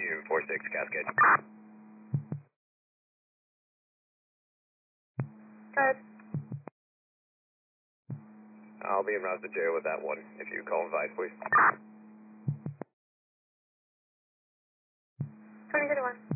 Union 46 Cascade. Good. I'll be in route to jail with that one. If you call and advise, please. 2031.